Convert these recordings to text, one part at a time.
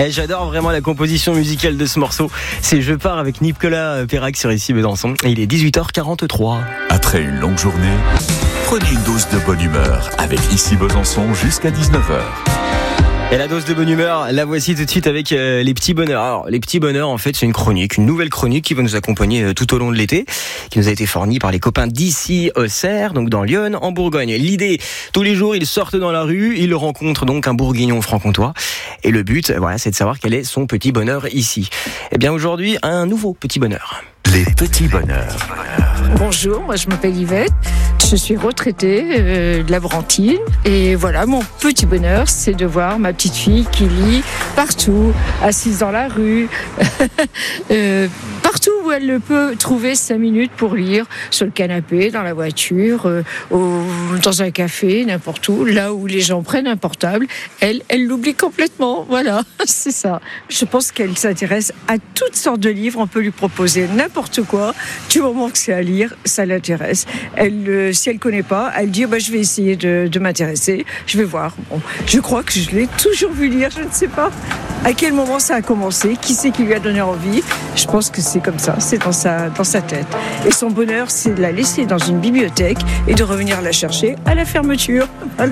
J'adore vraiment la composition musicale de ce morceau. C'est Je pars avec Nicolas Perrac sur Ici Besançon. Et il est 18h43. Après une longue journée, prenez une dose de bonne humeur avec Ici Besançon jusqu'à 19h. Et la dose de bonne humeur, la voici tout de suite avec les petits bonheurs. Alors, les petits bonheurs, en fait, c'est une nouvelle chronique qui va nous accompagner tout au long de l'été, qui nous a été fournie par les copains d'Ici Auxerre, donc dans l'Yonne, en Bourgogne. L'idée, tous les jours, ils sortent dans la rue, ils rencontrent donc un bourguignon franc-comtois. Et le but, voilà, c'est de savoir quel est son petit bonheur ici. Eh bien, aujourd'hui, un nouveau petit bonheur. Les petits bonheurs. Bonjour, moi je m'appelle Yvette, je suis retraitée de la Brantine et voilà, mon petit bonheur c'est de voir ma petite fille qui lit partout, assise dans la rue, partout où elle le peut trouver 5 minutes pour lire, sur le canapé, dans la voiture, dans un café, n'importe où, là où les gens prennent un portable, elle l'oublie complètement, voilà, c'est ça. Je pense qu'elle s'intéresse à toutes sortes de livres, on peut lui proposer n'importe quoi, du moment que c'est à lire, ça l'intéresse. Si elle connaît pas, elle dit je vais essayer de m'intéresser, je vais voir. Bon, je crois que je l'ai toujours vu lire, je ne sais pas à quel moment ça a commencé, qui c'est qui lui a donné envie. Je pense que c'est comme ça, c'est dans sa tête. Et son bonheur, c'est de la laisser dans une bibliothèque et de revenir la chercher à la fermeture. Voilà.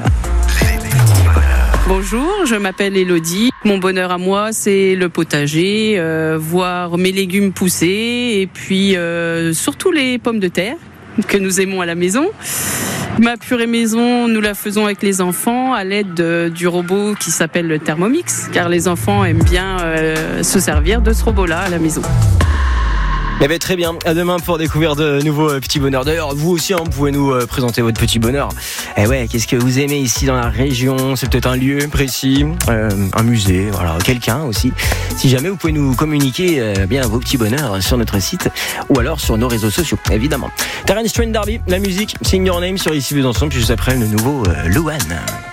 Bonjour, je m'appelle Elodie. Mon bonheur à moi, c'est le potager, voir mes légumes pousser et puis surtout les pommes de terre que nous aimons à la maison. Ma purée maison, nous la faisons avec les enfants à l'aide du robot qui s'appelle le Thermomix, car les enfants aiment bien se servir de ce robot-là à la maison. Eh bien, très bien. À demain pour découvrir de nouveaux petits bonheurs. D'ailleurs, vous aussi, vous pouvez nous présenter votre petit bonheur. Eh ouais, qu'est-ce que vous aimez ici dans la région? C'est peut-être un lieu précis, un musée, voilà, quelqu'un aussi. Si jamais vous pouvez nous communiquer bien vos petits bonheurs sur notre site ou alors sur nos réseaux sociaux, évidemment. Terence Trent D'Arby, la musique, Sing Your Name sur Ici Besançon, puis juste après le nouveau Louane.